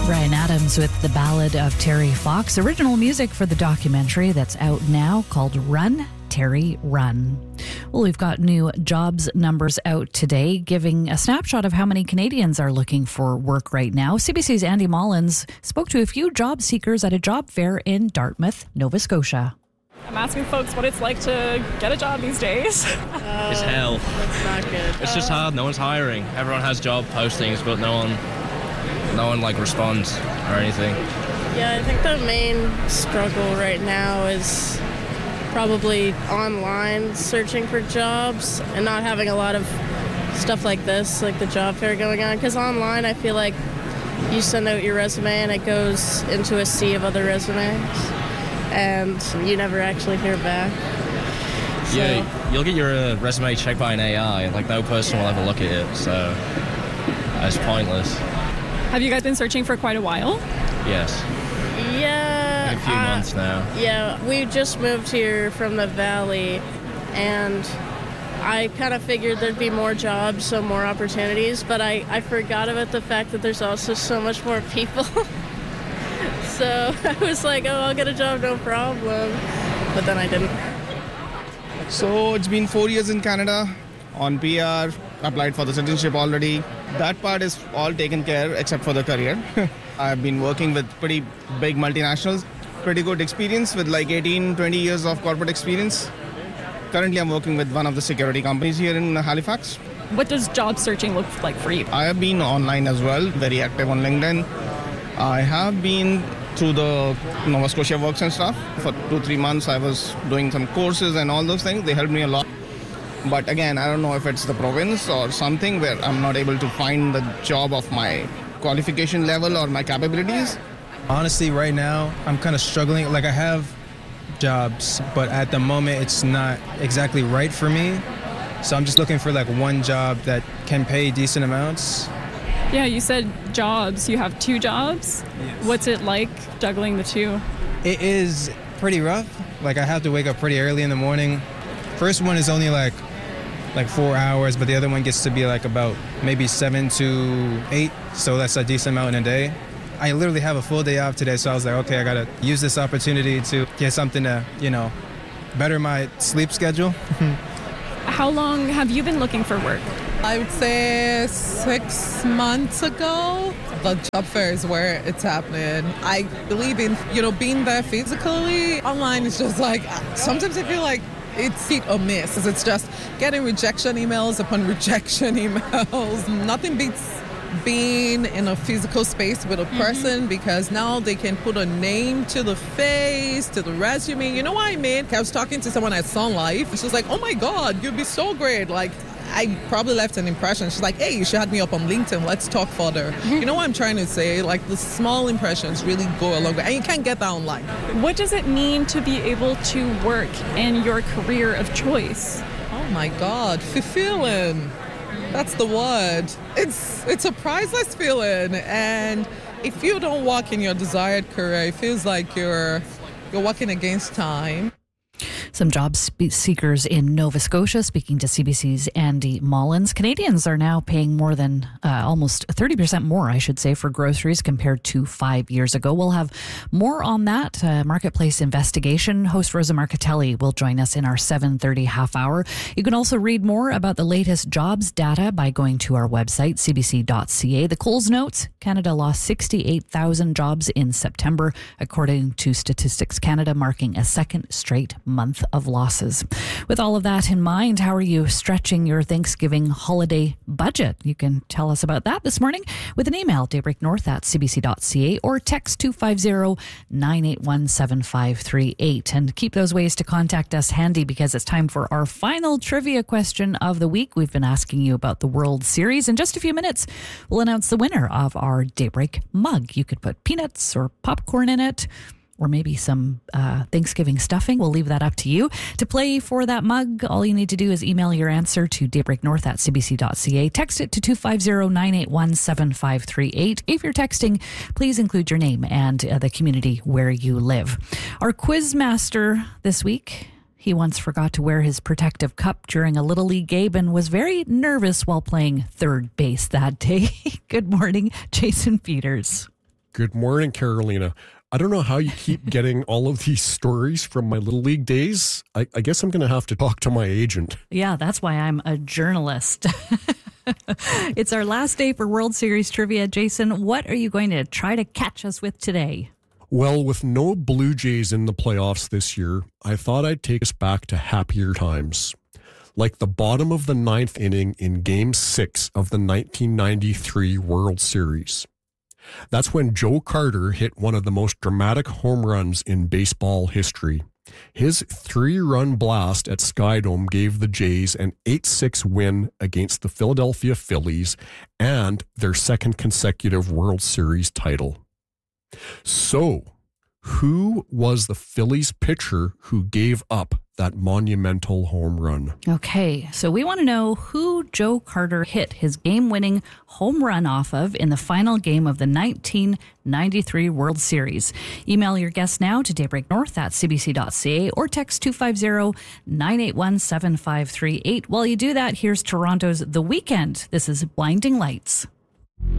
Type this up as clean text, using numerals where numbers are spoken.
Bryan Adams with The Ballad of Terry Fox. Original music for the documentary that's out now called Run, Terry, Run. Well, we've got new jobs numbers out today, giving a snapshot of how many Canadians are looking for work right now. CBC's Andy Mullins spoke to a few job seekers at a job fair in Dartmouth, Nova Scotia. I'm asking folks what it's like to get a job these days. It's hell. That's not good. It's just hard. No one's hiring. Everyone has job postings, but no one responds or anything. Yeah, I think the main struggle right now is probably online searching for jobs and not having a lot of stuff like this, like the job fair going on. Because online, I feel like you send out your resume and it goes into a sea of other resumes, and you never actually hear back. So, Yeah, you'll get your resume checked by an AI. Like, no person will ever look at it, so it's pointless. Have you guys been searching for quite a while? Yes. Yeah. A few months now. Yeah, we just moved here from the Valley, and I kind of figured there'd be more jobs, so more opportunities, but I forgot about the fact that there's also so much more people. So I was like, oh, I'll get a job, no problem. But then I didn't. So it's been 4 years in Canada on PR, applied for the citizenship already. That part is all taken care except for the career. I've been working with pretty big multinationals, pretty good experience with like 18, 20 years of corporate experience. Currently I'm working with one of the security companies here in Halifax. What does job searching look like for you? I have been online as well, very active on LinkedIn. I have been through the Nova Scotia Works and stuff. For 2-3 months I was doing some courses and all those things. They helped me a lot. But again, I don't know if it's the province or something where I'm not able to find the job of my qualification level or my capabilities. Honestly, right now, I'm kind of struggling. Like, I have jobs, but at the moment, it's not exactly right for me. So I'm just looking for like one job that can pay decent amounts. Yeah, you said jobs. You have 2 jobs? Yes. What's it like juggling the 2? It is pretty rough. Like, I have to wake up pretty early in the morning. First one is only like 4 hours, but the other one gets to be like about maybe 7 to 8. So that's a decent amount in a day. I literally have a full day off today, so I was like, okay, I gotta use this opportunity to get something to, better my sleep schedule. How long have you been looking for work? I would say 6 months ago. The job fair is where it's happening. I believe in, being there physically. Online is just like, sometimes I feel like it's hit or miss. It's just getting rejection emails upon rejection emails. Nothing beats being in a physical space with a person because now they can put a name to the face, to the resume. You know what I mean? I was talking to someone at Sun Life. She was like, oh my God, you'd be so great. Like, I probably left an impression. She's like, hey, you should add me up on LinkedIn. Let's talk further. You know what I'm trying to say? Like, the small impressions really go a long way. And you can't get that online. What does it mean to be able to work in your career of choice? Oh my God, fulfilling. That's the word. It's a priceless feeling. And if you don't walk in your desired career, it feels like you're walking against time. Some job seekers in Nova Scotia speaking to CBC's Andy Mullins. Canadians are now paying more than almost 30% more, I should say, for groceries compared to 5 years ago. We'll have more on that marketplace investigation. Host Rosa Marcatelli will join us in our 7:30 half hour. You can also read more about the latest jobs data by going to our website, cbc.ca. The Coles notes, Canada lost 68,000 jobs in September, according to Statistics Canada, marking a second straight month of losses. With all of that in mind, how are you stretching your Thanksgiving holiday budget? You can tell us about that this morning with an email, daybreaknorth@cbc.ca, or text 250-981-7538. And keep those ways to contact us handy because it's time for our final trivia question of the week. We've been asking you about the World Series. In just a few minutes, we'll announce the winner of our Daybreak mug. You could put peanuts or popcorn in it, or maybe some Thanksgiving stuffing. We'll leave that up to you. To play for that mug, all you need to do is email your answer to daybreaknorth@cbc.ca. Text it to 250-981-7538. If you're texting, please include your name and the community where you live. Our quiz master this week, he once forgot to wear his protective cup during a Little League game and was very nervous while playing third base that day. Good morning, Jason Peters. Good morning, Carolina. I don't know how you keep getting all of these stories from my Little League days. I guess I'm going to have to talk to my agent. Yeah, that's why I'm a journalist. It's our last day for World Series trivia. Jason, what are you going to try to catch us with today? Well, with no Blue Jays in the playoffs this year, I thought I'd take us back to happier times. Like the bottom of the 9th inning in Game 6 of the 1993 World Series. That's when Joe Carter hit one of the most dramatic home runs in baseball history. His 3-run blast at Skydome gave the Jays an 8-6 win against the Philadelphia Phillies and their second consecutive World Series title. So, who was the Phillies pitcher who gave up that monumental home run? Okay, so we want to know who Joe Carter hit his game-winning home run off of in the final game of the 1993 World Series. Email your guess now to daybreaknorth@cbc.ca or text 250-981-7538. While you do that, here's Toronto's The Weeknd. This is Blinding Lights.